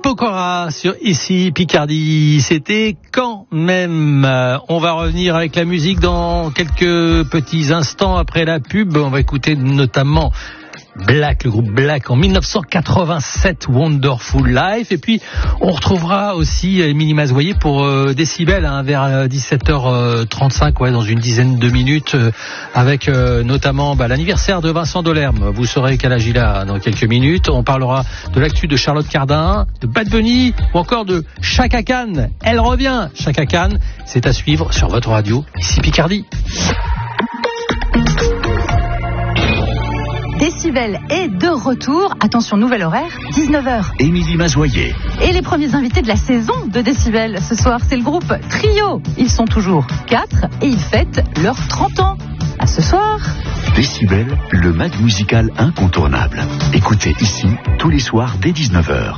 Pokora sur Ici Picardie. C'était quand même. On va revenir avec la musique dans quelques petits instants après la pub. On va écouter notamment Black, le groupe Black en 1987, Wonderful Life. Et puis on retrouvera aussi Émilie Mazoyer pour Décibel vers 17h35, dans une dizaine de minutes, avec notamment l'anniversaire de Vincent Delerme. Vous saurez quel âge il a dans quelques minutes. On parlera de l'actu de Charlotte Cardin, de Bad Bunny ou encore de Chaka Khan. Elle revient, Chaka Khan. C'est à suivre sur votre radio, Ici Picardie. Décibel est de retour. Attention, nouvel horaire, 19h. Émilie Mazoyer. Et les premiers invités de la saison de Décibel ce soir, c'est le groupe Trio. Ils sont toujours 4 et ils fêtent leurs 30 ans. À ce soir. Décibel, le mag musical incontournable. Écoutez ici tous les soirs dès 19h.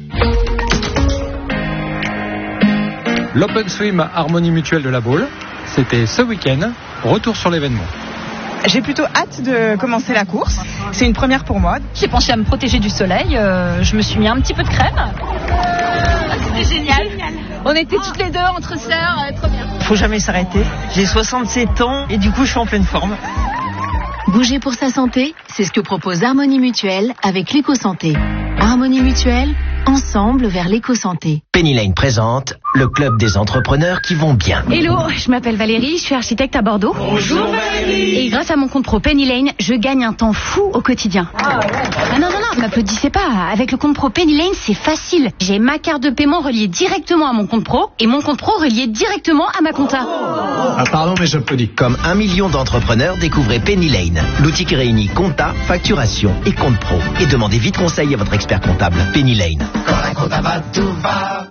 L'Open Swim Harmonie Mutuelle de la Baule, c'était ce week-end. Retour sur l'événement. J'ai plutôt hâte de commencer la course. C'est une première pour moi. J'ai pensé à me protéger du soleil. Je me suis mis un petit peu de crème. C'était génial. On était toutes les deux entre sœurs. Trop bien. Faut jamais s'arrêter. J'ai 67 ans et du coup je suis en pleine forme. Bouger pour sa santé, c'est ce que propose Harmonie Mutuelle avec l'éco-santé. Harmonie Mutuelle, ensemble vers l'éco-santé. Penny Lane présente le club des entrepreneurs qui vont bien. Hello, je m'appelle Valérie, je suis architecte à Bordeaux. Bonjour Valérie. Et grâce à mon compte pro Penny Lane, je gagne un temps fou au quotidien. Non, m'applaudissez pas. Avec le compte pro Penny Lane, c'est facile. J'ai ma carte de paiement reliée directement à mon compte pro et mon compte pro relié directement à ma compta. Pardon, mais j'applaudis. Comme 1 million d'entrepreneurs, découvrez Penny Lane, l'outil qui réunit compta, facturation et compte pro. Et demandez vite conseil à votre expert comptable. Penny Lane. Quand la compta va, tout va.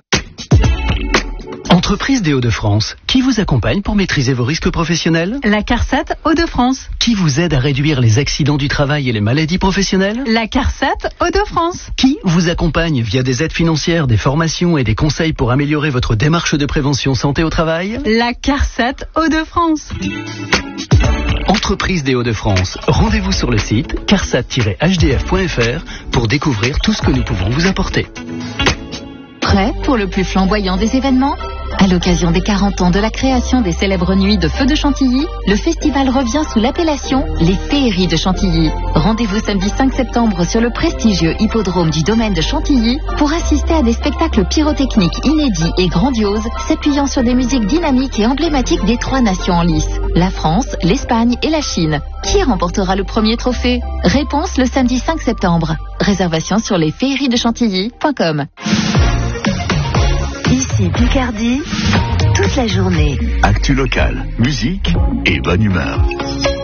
Entreprise des Hauts-de-France, qui vous accompagne pour maîtriser vos risques professionnels? La CARSAT Hauts-de-France. Qui vous aide à réduire les accidents du travail et les maladies professionnelles? La CARSAT Hauts-de-France. Qui vous accompagne via des aides financières, des formations et des conseils pour améliorer votre démarche de prévention santé au travail? La CARSAT Hauts-de-France. Entreprise des Hauts-de-France, rendez-vous sur le site carsat-hdf.fr pour découvrir tout ce que nous pouvons vous apporter. Prêt pour le plus flamboyant des événements? À l'occasion des 40 ans de la création des célèbres nuits de Feu de Chantilly, le festival revient sous l'appellation Les Féeries de Chantilly. Rendez-vous samedi 5 septembre sur le prestigieux hippodrome du domaine de Chantilly pour assister à des spectacles pyrotechniques inédits et grandioses s'appuyant sur des musiques dynamiques et emblématiques des 3 nations en lice, la France, l'Espagne et la Chine. Qui remportera le premier trophée? Réponse le samedi 5 septembre. Réservation sur lesféeriesdechantilly.com. Ici Picardie, toute la journée. Actu local, musique et bonne humeur.